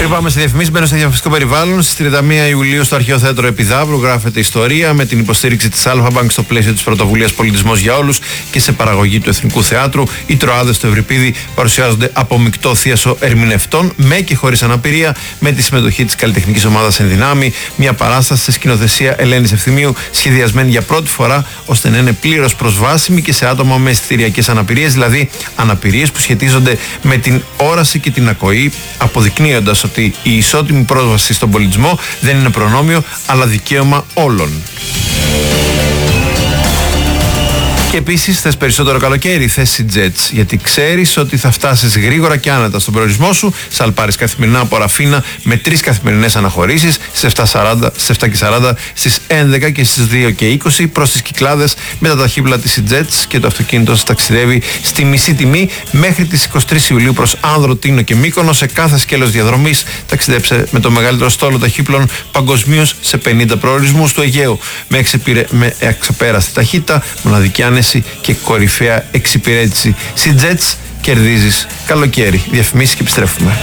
Πριν πάμε σε διαφημίσεις, μπαίνω στο διαφημιστικό περιβάλλον. Στις 31 Ιουλίου στο Αρχαίο Θέατρο Επιδαύρου γράφεται ιστορία με την υποστήριξη της Alpha Bank στο πλαίσιο της πρωτοβουλίας Πολιτισμός για Όλους και σε παραγωγή του Εθνικού Θεάτρου. Οι Τροάδες του Ευρυπίδη παρουσιάζονται από μεικτό θίασο ερμηνευτών με και χωρίς αναπηρία, με τη συμμετοχή της καλλιτεχνικής ομάδας Ενδυνάμει. Μια παράσταση σε σκηνοθεσία Ελένης Ευθυμίου, σχεδιασμένη για πρώτη φορά ώστε να είναι πλήρως προσβάσιμη και σε άτομα με αισθητηριακές αναπηρίες, δηλαδή αναπηρίες που σχετίζονται με την όραση και την ακοή, αποδεικνύοντας ότι η ισότιμη πρόσβαση στον πολιτισμό δεν είναι προνόμιο αλλά δικαίωμα όλων. Και επίσης θες περισσότερο καλοκαίρι, θες Jets, γιατί ξέρεις ότι θα φτάσεις γρήγορα και άνετα στον προορισμό σου. Σαλπάρεις καθημερινά από Ραφίνα με 3 καθημερινές αναχωρήσεις στις 7:40, στις 11 και στις 2:20 προς τις Κυκλάδες με τα ταχύπλα της Jets, και το αυτοκίνητο σας ταξιδεύει στη μισή τιμή μέχρι τις 23 Ιουλίου προς Άνδρο, Τίνο και Μύκονο. Σε κάθε σκέλος διαδρομής ταξιδέψε με το μεγαλύτερο στόλο ταχύπλων παγκοσμίως σε 50 προορισμούς του Αιγαίου με αξεπέραστη ταχύτητα, μοναδική άνεση και κορυφαία εξυπηρέτηση. Jets, κερδίζεις καλοκαίρι. Διαφημίσεις και επιστρέφουμε.